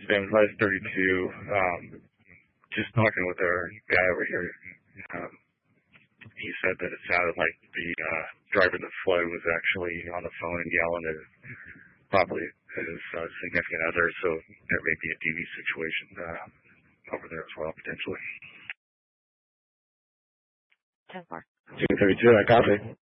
Sam, Vice 32. Just talking with our guy over here. He said that it sounded like the driver that fled was actually on the phone and yelling at probably his significant other, so there may be a DV situation over there as well, potentially. 10-4. 232, I copy.